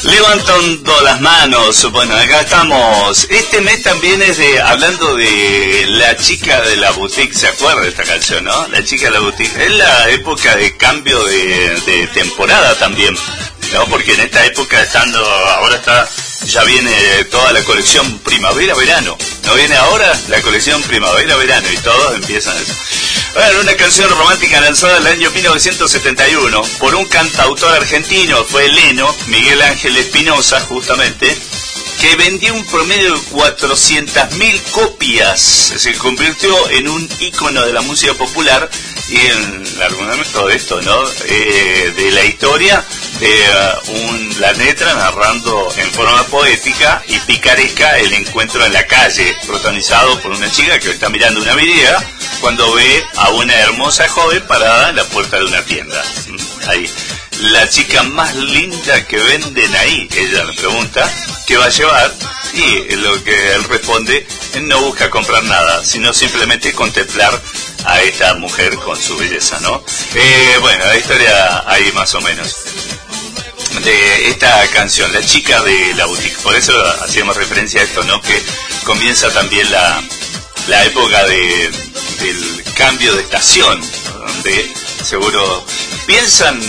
Levantando las manos. Bueno, acá estamos. Este mes también es hablando de la chica de la boutique. ¿Se acuerda de esta canción, no? La chica de la boutique. Es la época de cambio de temporada también, ¿no? Porque en esta época ya viene toda la colección primavera-verano. ¿No viene ahora la colección primavera-verano? Y todos empiezan eso. Bueno, una canción romántica lanzada en el año 1971 por un cantautor argentino, fue Leno, Miguel Ángel Espinosa, justamente, que vendió un promedio de 400.000 copias. Se convirtió en un ícono de la música popular y en el argumento de esto, ¿no? De la historia de la letra narrando en forma poética y picaresca el encuentro en la calle, protagonizado por una chica que está mirando una vidriera cuando ve a una hermosa joven parada en la puerta de una tienda. Ahí, la chica más linda que venden ahí, ella le pregunta qué va a llevar, y lo que él responde, él no busca comprar nada, sino simplemente contemplar a esta mujer con su belleza, ¿no? Bueno, la historia ahí más o menos de esta canción, La chica de la boutique. Por eso hacíamos referencia a esto, ¿no? Que comienza también la época del cambio de estación, donde seguro piensan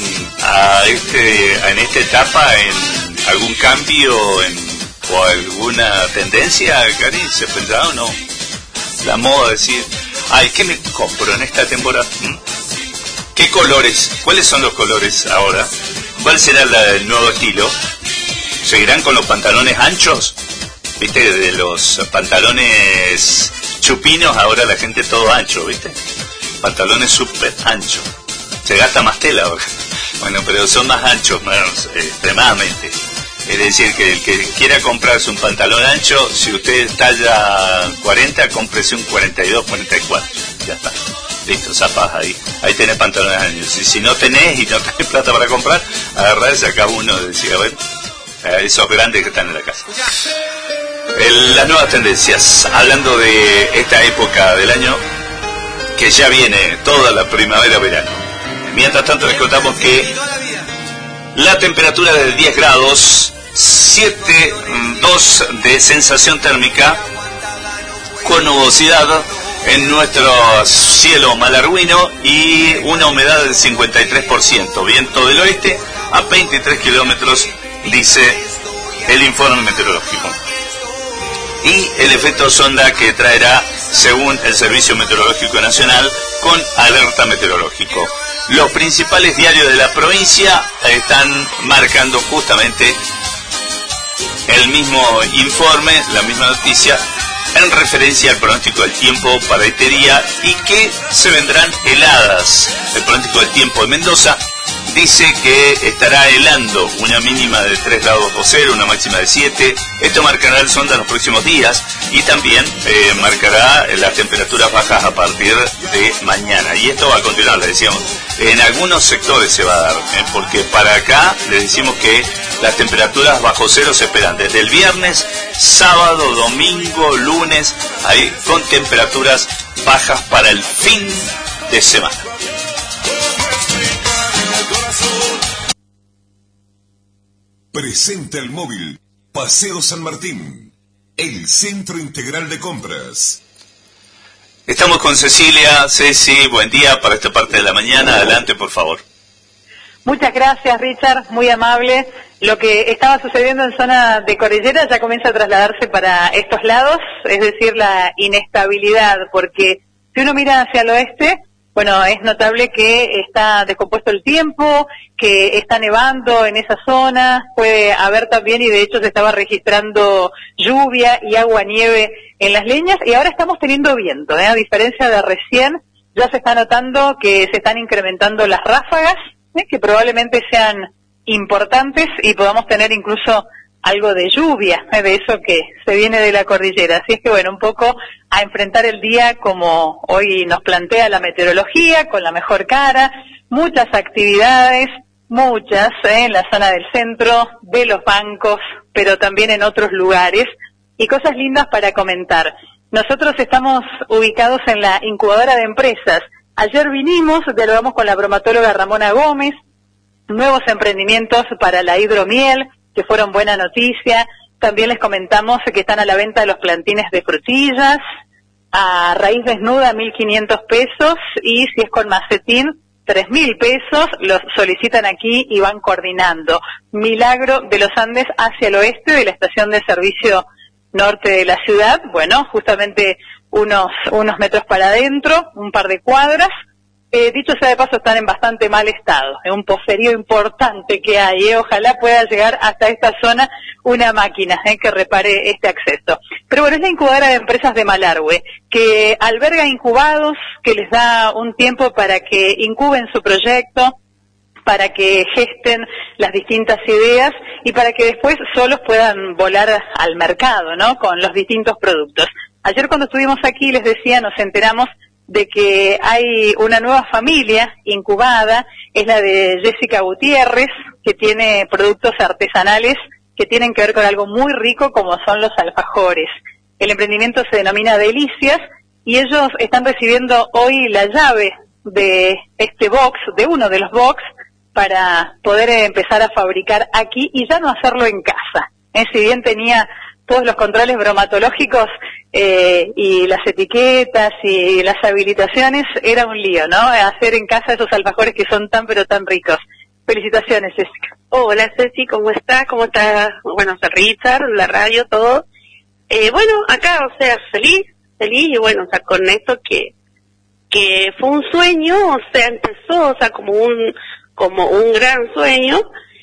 en esta etapa en algún cambio o alguna tendencia, Cari, ¿se pensaba o no? La moda de decir, ay, ¿qué me compro en esta temporada? ¿Qué colores? ¿Cuáles son los colores ahora? ¿Cuál será el nuevo estilo? ¿Seguirán con los pantalones anchos? ¿Viste? De los pantalones chupinos, ahora la gente todo ancho, ¿viste? Pantalones súper anchos. Se gasta más tela ahora. Bueno, pero son más anchos, extremadamente. Es decir, que el que quiera comprarse un pantalón ancho, si usted talla 40, cómprese un 42, 44. Ya está. Listo, zapas ahí. Ahí tenés pantalones anchos. Y si no tenés y no tenés plata para comprar, agarrá y saca uno y decir, a ver, esos grandes que están en la casa. Las nuevas tendencias, hablando de esta época del año, que ya viene toda la primavera-verano. Mientras tanto les contamos que la temperatura de 10 grados, 7,2 de sensación térmica, con nubosidad en nuestro cielo malargüino y una humedad del 53%, viento del oeste a 23 kilómetros, dice el informe meteorológico. Y el efecto sonda que traerá, según el Servicio Meteorológico Nacional, con alerta meteorológico. Los principales diarios de la provincia están marcando justamente el mismo informe, la misma noticia, en referencia al pronóstico del tiempo para este día y que se vendrán heladas. El pronóstico del tiempo de Mendoza dice que estará helando, una mínima de 3 grados bajo cero, una máxima de 7. Esto marcará el sonda en los próximos días y también marcará las temperaturas bajas a partir de mañana. Y esto va a continuar, le decíamos, en algunos sectores se va a dar, porque para acá les decimos que las temperaturas bajo cero se esperan desde el viernes, sábado, domingo, lunes, ahí con temperaturas bajas para el fin de semana. Presenta el móvil Paseo San Martín, el centro integral de compras. Estamos con Cecilia. Ceci, buen día para esta parte de la mañana. Adelante, por favor. Muchas gracias, Richard, muy amable. Lo que estaba sucediendo en zona de Cordillera ya comienza a trasladarse para estos lados, es decir, la inestabilidad, porque si uno mira hacia el oeste, bueno, es notable que está descompuesto el tiempo, que está nevando en esa zona, puede haber también, y de hecho se estaba registrando lluvia y agua-nieve en las leñas, y ahora estamos teniendo viento, a diferencia de recién, ya se está notando que se están incrementando las ráfagas, que probablemente sean importantes y podamos tener incluso algo de lluvia, de eso que se viene de la cordillera. Así es que bueno, un poco a enfrentar el día como hoy nos plantea la meteorología, con la mejor cara, muchas actividades, muchas en la zona del centro, de los bancos, pero también en otros lugares, y cosas lindas para comentar. Nosotros estamos ubicados en la incubadora de empresas. Ayer vinimos, dialogamos con la bromatóloga Ramona Gómez, nuevos emprendimientos para la hidromiel, que fueron buena noticia. También les comentamos que están a la venta los plantines de frutillas, a raíz desnuda 1.500 pesos, y si es con macetín 3.000 pesos, los solicitan aquí y van coordinando. Milagro de los Andes hacia el oeste de la estación de servicio norte de la ciudad, bueno, justamente unos metros para adentro, un par de cuadras. Dicho sea de paso, están en bastante mal estado, es un poserío importante que hay, ojalá pueda llegar hasta esta zona una máquina que repare este acceso. Pero bueno, es la incubadora de empresas de Malargüe, que alberga incubados, que les da un tiempo para que incuben su proyecto, para que gesten las distintas ideas y para que después solos puedan volar al mercado, ¿no?, con los distintos productos. Ayer cuando estuvimos aquí, les decía, nos enteramos de que hay una nueva familia incubada, es la de Jessica Gutiérrez, que tiene productos artesanales que tienen que ver con algo muy rico como son los alfajores. El emprendimiento se denomina Delicias y ellos están recibiendo hoy la llave de este box, de uno de los box, para poder empezar a fabricar aquí y ya no hacerlo en casa. Si bien tenía todos los controles bromatológicos y las etiquetas y las habilitaciones, era un lío, ¿no?, hacer en casa esos alfajores que son tan pero tan ricos. Felicitaciones, Jessica. Hola, Ceci, ¿cómo estás? ¿Cómo estás? Bueno, Richard, la radio, todo. Bueno, acá, o sea, feliz, y bueno, o sea, con esto que fue un sueño, o sea, empezó, o sea, como un gran sueño.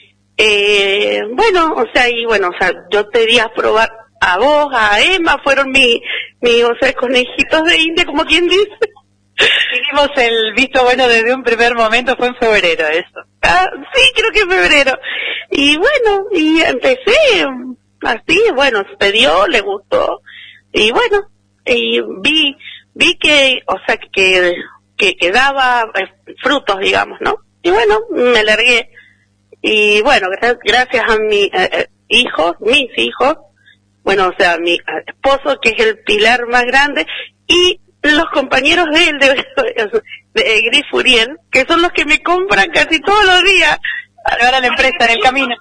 Bueno, o sea, y bueno, o sea, yo te di a probar a vos, a Emma, fueron o sea, conejitos de India, como quien dice. Hicimos el visto bueno desde un primer momento, fue en febrero eso. Sí, creo que en febrero. Y bueno, y empecé así, bueno, se dio, le gustó. Y bueno, y vi que, o sea, que daba frutos, digamos, ¿no? Y bueno, me largué. Y bueno, gracias a mis hijos, bueno, o sea, mi esposo, que es el pilar más grande, y los compañeros de él, de Gris Furiel, que son los que me compran casi todos los días. Ahora la empresa en el camino.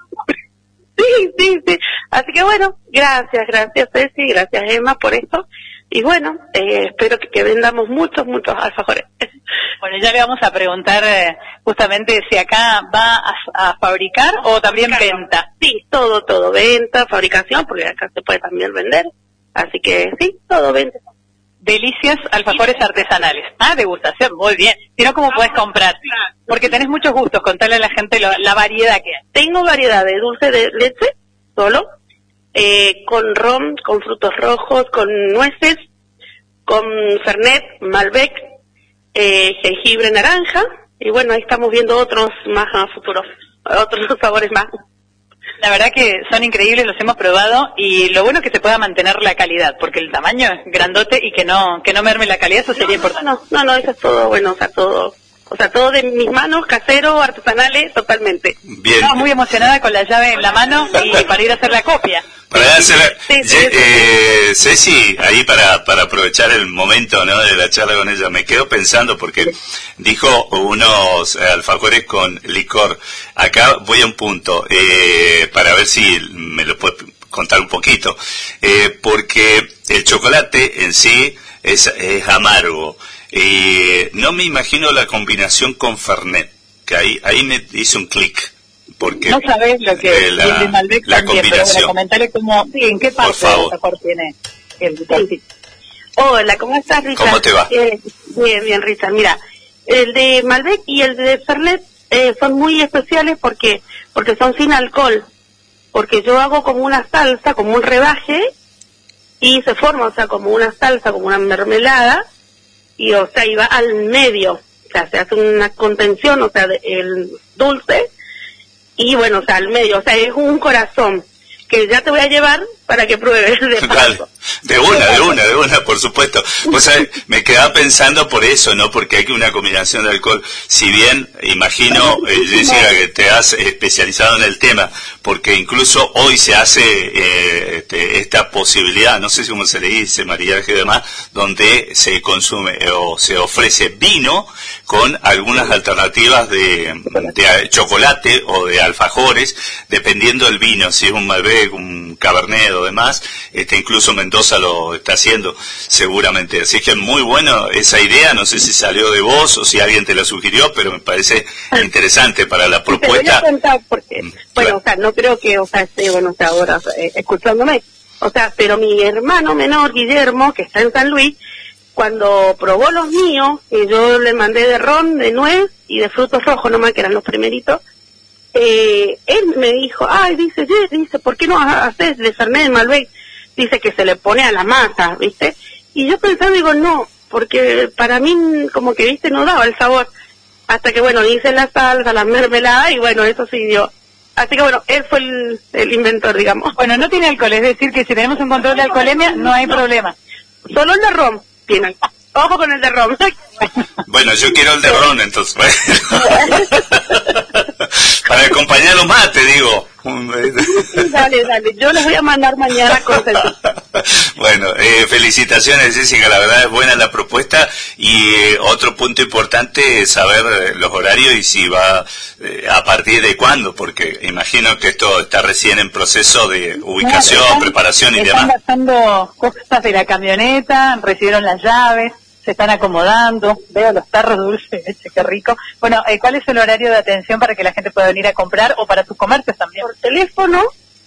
Sí. Así que bueno, gracias Ceci, gracias Emma por esto. Y bueno, espero que vendamos muchos alfajores. Bueno, ya le vamos a preguntar justamente si acá va a fabricar o también venta. Sí, todo, venta, fabricación, porque acá se puede también vender. Así que sí, todo venta. Delicias, alfajores artesanales. Degustación, muy bien. Si no, ¿cómo podés comprar? Porque tenés muchos gustos, contarle a la gente la variedad que hay. Tengo variedad de dulce de leche, solo, con ron, con frutos rojos, con nueces, con Fernet, Malbec, jengibre naranja, y bueno, ahí estamos viendo otros más a futuro, otros sabores más. La verdad que son increíbles, los hemos probado, y lo bueno es que se pueda mantener la calidad, porque el tamaño es grandote y que no merme la calidad, eso sería importante. No, eso es todo bueno, o sea, todo de mis manos, casero, artesanales, totalmente. Bien. Estaba muy emocionada con la llave en la mano y para ir a hacer la copia. Para hacer Ceci, ahí para aprovechar el momento, ¿no?, de la charla con ella, me quedo pensando porque dijo unos alfajores con licor. Acá voy a un punto, para ver si me lo puede contar un poquito, porque el chocolate en sí es amargo. No me imagino la combinación con Fernet, que ahí me hizo un clic. Porque no sabés lo que es el de Malbec la también, combinación. Pero comentarle cómo, en qué parte del alfajor tiene el sí. Hola, ¿cómo estás, Richard? ¿Cómo te va? Bien, Richard. Mira, el de Malbec y el de Fernet son muy especiales porque son sin alcohol. Porque yo hago como una salsa, como un rebaje, y se forma, o sea, como una salsa, como una mermelada, y o sea, y va al medio, o sea, se hace una contención, o sea, el dulce, y bueno, o sea, al medio, o sea, es un corazón que ya te voy a llevar para que pruebes de paso. De una, por supuesto. Pues me quedaba pensando por eso, ¿no? Porque hay una combinación de alcohol. Si bien, imagino, Jessica, que te has especializado en el tema, porque incluso hoy se hace esta posibilidad, no sé si cómo se le dice, maridaje y demás, donde se consume o se ofrece vino con algunas alternativas de chocolate o de alfajores, dependiendo del vino, si es un Malbec, un Cabernet o demás, incluso Mendoza lo está haciendo seguramente. Así que muy bueno esa idea, no sé si salió de vos o si alguien te la sugirió, pero me parece interesante para la propuesta. Te voy a contar porque, bueno, o sea, no creo que, o sea, esté, bueno, o sea, ahora escuchándome, o sea, pero mi hermano menor, Guillermo, que está en San Luis, cuando probó los míos, que yo le mandé de ron, de nuez y de frutos rojos nomás, que eran los primeritos, él me dijo, ay, dice, ¿por qué no haces de Fernet de Malbec? Dice que se le pone a la masa, ¿viste? Y yo pensaba, digo, no, porque para mí, como que, ¿viste? No daba el sabor. Hasta que, bueno, hice la salsa, la mermelada, y bueno, eso sí dio. Así que, bueno, él fue el inventor, digamos. Bueno, no tiene alcohol, es decir, que si tenemos un control de alcoholemia, no hay problema. Solo el de ron tiene. Ojo con el de ron. Bueno, yo quiero el de ron, entonces. Para acompañar los mates, digo. Dale, yo les voy a mandar mañana cosas. Bueno, felicitaciones, Jessica, la verdad es buena la propuesta, y otro punto importante es saber los horarios y si va a partir de cuándo, porque imagino que esto está recién en proceso de ubicación, preparación y demás. Están pasando cosas de la camioneta, recibieron las llaves, se están acomodando, veo los tarros dulces de leche, qué rico. Bueno, ¿cuál es el horario de atención para que la gente pueda venir a comprar o para tus comercios también? Por teléfono,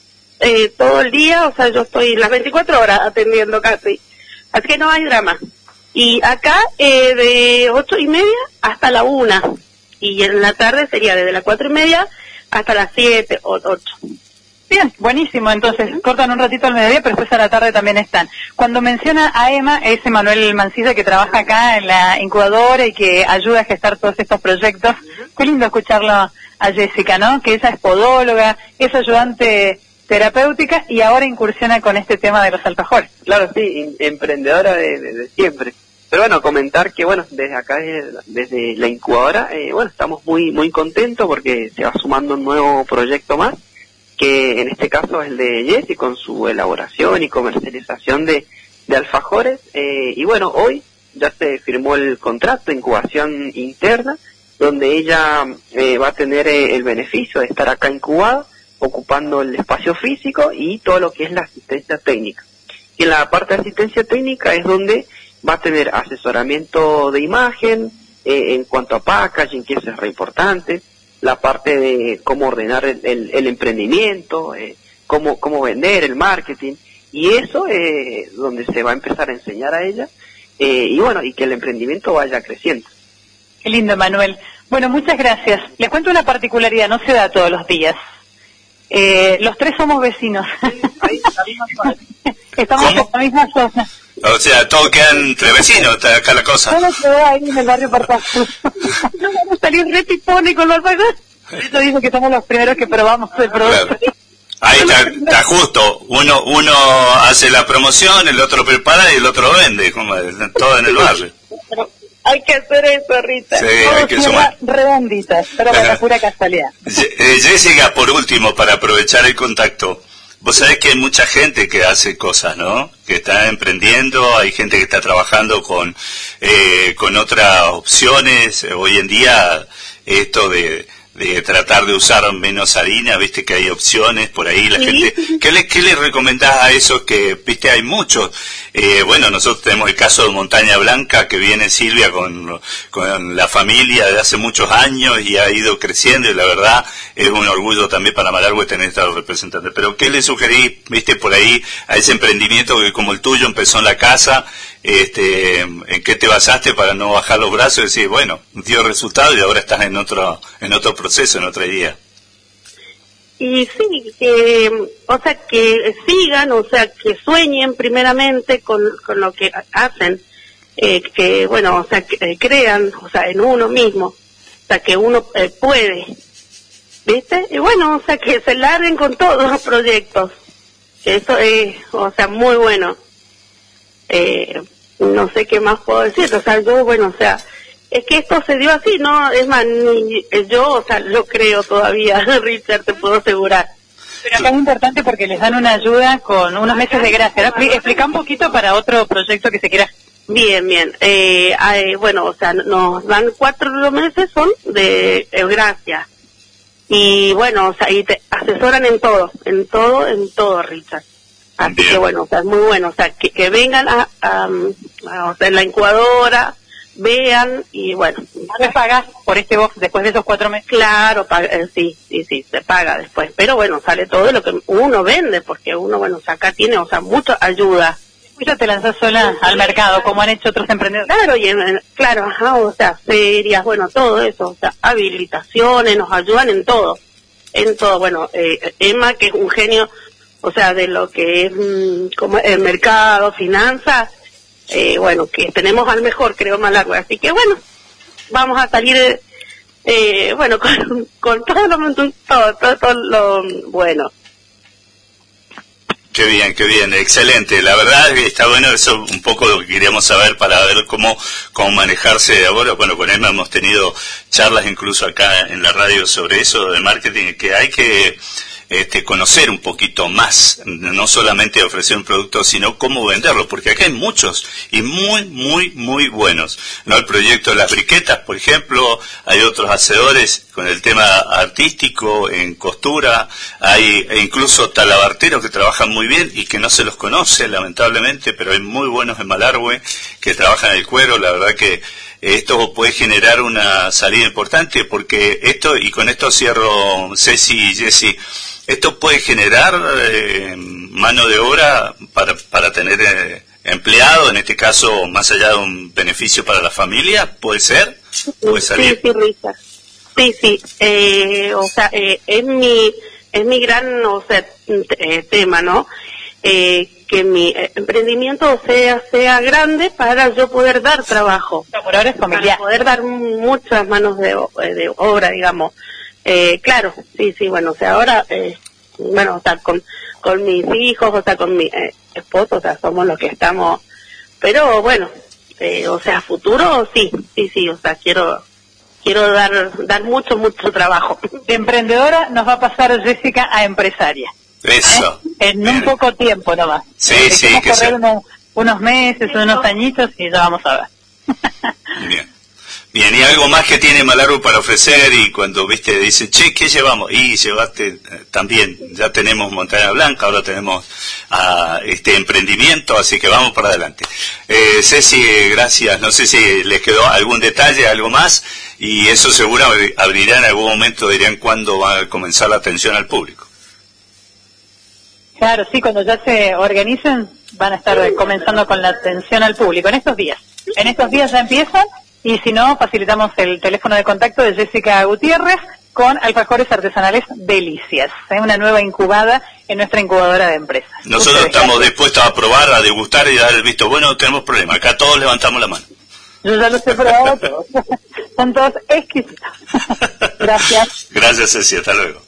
todo el día, o sea, yo estoy las 24 horas atendiendo casi, así que no hay drama. Y acá de 8:30 hasta la 1, y en la tarde sería desde las 4:30 hasta las 7 o 8. Bien, buenísimo, entonces cortan un ratito al mediodía, pero después a la tarde también están. Cuando menciona a Emma, es Emanuel Mancilla, que trabaja acá en la incubadora y que ayuda a gestar todos estos proyectos. Qué lindo escucharlo a Jessica, ¿no? Que ella es podóloga, es ayudante terapéutica y ahora incursiona con este tema de los alfajores. Claro, sí, emprendedora de siempre. Pero bueno, comentar que bueno, desde acá, desde la incubadora, bueno, estamos muy contentos porque se va sumando un nuevo proyecto más, que en este caso es el de Jessie, con su elaboración y comercialización de alfajores, y bueno, hoy ya se firmó el contrato de incubación interna, donde ella va a tener el beneficio de estar acá incubada, ocupando el espacio físico y todo lo que es la asistencia técnica. Y en la parte de asistencia técnica es donde va a tener asesoramiento de imagen, en cuanto a packaging, que eso es re importante, la parte de cómo ordenar el emprendimiento, cómo vender, el marketing, y eso es donde se va a empezar a enseñar a ella, y bueno, y que el emprendimiento vaya creciendo. Qué lindo, Manuel. Bueno, muchas gracias. Les cuento una particularidad, no se da todos los días. Los tres somos vecinos. Estamos en la misma zona. O sea, todos quedan entre vecinos, está acá la cosa. Todo quedó ahí en el barrio Partazo. No vamos a salir re pipones con los alfajores. Eso dice que somos los primeros que probamos el producto. Claro. Ahí está justo. Uno hace la promoción, el otro prepara y el otro vende, como todo en el barrio. Pero hay que hacer eso, Rita. Sí, hay que sumar. Redonditas, pero con la pura casualidad. Jessica, por último, para aprovechar el contacto, vos sabés que hay mucha gente que hace cosas, ¿no? Que está emprendiendo, hay gente que está trabajando con otras opciones. Hoy en día, esto de tratar de usar menos harina, viste que hay opciones por ahí, la gente, ¿qué le recomendás a esos que, viste, hay muchos? Bueno, nosotros tenemos el caso de Montaña Blanca, que viene Silvia con la familia de hace muchos años y ha ido creciendo, y la verdad es un orgullo también para Malargüe tener estos representantes. Pero ¿qué le sugerís, viste, por ahí, a ese emprendimiento que como el tuyo empezó en la casa? ¿En qué te basaste para no bajar los brazos y decir, bueno, dio resultado y ahora estás en otro proceso, en otra idea? Y sí, o sea, que sigan, o sea, que sueñen primeramente con lo que hacen, que bueno, o sea, que crean, o sea, en uno mismo, o sea, que uno puede, ¿viste? Y bueno, o sea, que se larguen con todos los proyectos, que eso es, o sea, muy bueno. No sé qué más puedo decir, o sea, yo, bueno, o sea, es que esto se dio así, ¿no? Es más, yo, o sea, yo creo todavía, Richard, te puedo asegurar. Pero acá es importante porque les dan una ayuda con unos meses de gracia. Explica un poquito para otro proyecto que se quiera. Bien. Bueno, o sea, nos dan 4 meses, son de gracia. Y bueno, o sea, y te asesoran en todo, Richard. Así Bien. que bueno, o sea, es muy bueno, o sea, que vengan o sea, en la incubadora, vean y bueno. ¿Les pagas por este box después de esos 4 meses? Claro, sí, se paga después. Pero bueno, sale todo de lo que uno vende, porque uno, bueno, o sea, acá tiene, o sea, mucha ayuda. Ya te lanzás sola al mercado, como han hecho otros emprendedores. Claro, claro, ajá, o sea, ferias, bueno, todo eso, o sea, habilitaciones, nos ayudan en todo, bueno, Emma, que es un genio, o sea, de lo que es como el mercado, finanzas, bueno, que tenemos al mejor, creo, Malargüe, así que bueno, vamos a salir, bueno, con todo lo bueno. Qué bien, excelente. La verdad que está bueno, eso un poco lo que queríamos saber para ver cómo manejarse ahora. Bueno, con Emma hemos tenido charlas incluso acá en la radio sobre eso de marketing, que hay que conocer un poquito más, no solamente ofrecer un producto, sino cómo venderlo, porque acá hay muchos y muy buenos. No, el proyecto de las briquetas, por ejemplo, hay otros hacedores con el tema artístico, en costura, hay incluso talabarteros que trabajan muy bien y que no se los conoce, lamentablemente, pero hay muy buenos en Malargüe que trabajan el cuero. La verdad que esto puede generar una salida importante, porque esto, y con esto cierro, Ceci y Jessy, esto puede generar mano de obra para tener empleado, en este caso, más allá de un beneficio para la familia, ¿puede ser? ¿Puede salir? Sí, Richard. Sí, o sea, es mi gran, o sea, tema, ¿no? Que mi emprendimiento sea grande para yo poder dar trabajo. Por ahora es familiar. Para poder dar muchas manos de obra, digamos. Claro, sí, bueno, o sea, ahora, bueno, o sea, con mis hijos, o sea, con mi esposo, o sea, somos los que estamos, pero bueno, o sea, futuro, sí, o sea, quiero dar mucho trabajo. De emprendedora nos va a pasar Jessica a empresaria. Eso. En un poco tiempo nomás. Sí, que correr unos meses, unos añitos y ya vamos a ver. Bien, y algo más que tiene Malargüe para ofrecer, y cuando dicen, che, ¿qué llevamos? Y llevaste también, ya tenemos Montaña Blanca, ahora tenemos este emprendimiento, así que vamos para adelante. Ceci, gracias, no sé si les quedó algún detalle, algo más, y eso seguro abrirá en algún momento, dirían cuándo va a comenzar la atención al público. Claro, sí, cuando ya se organicen van a estar comenzando con la atención al público, en estos días. En estos días ya empiezan. Y si no, facilitamos el teléfono de contacto de Jessica Gutiérrez con alfajores artesanales Delicias. Es una nueva incubada en nuestra incubadora de empresas. Nosotros estamos dispuestos a probar, a degustar y dar el visto bueno. No tenemos problema. Acá todos levantamos la mano. Yo ya los he probado todos. Son todos exquisitos. Gracias. Gracias, Ceci. Hasta luego.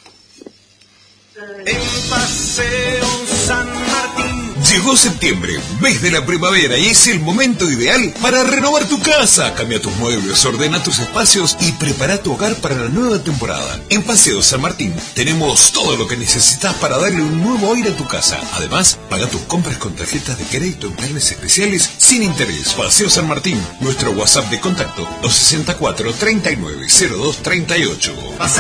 En Paseo San Martín. Llegó septiembre, mes de la primavera, y es el momento ideal para renovar tu casa. Cambia tus muebles, ordena tus espacios y prepara tu hogar para la nueva temporada. En Paseo San Martín tenemos todo lo que necesitas para darle un nuevo aire a tu casa. Además, paga tus compras con tarjetas de crédito en planes especiales sin interés. Paseo San Martín, nuestro WhatsApp de contacto 264 39 02 38.